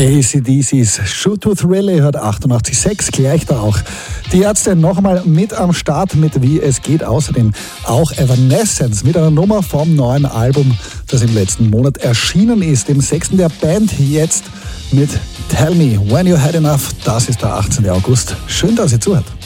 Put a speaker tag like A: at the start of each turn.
A: AC/DC's Shoot to Thrill hört 88,6, gleich da auch. Die Ärzte noch einmal mit am Start mit Wie es geht. Außerdem auch Evanescence mit einer Nummer vom neuen Album, das im letzten Monat erschienen ist, dem 6. der Band, jetzt mit Tell Me When You Had Enough. Das ist der 18. August. Schön, dass ihr zuhört.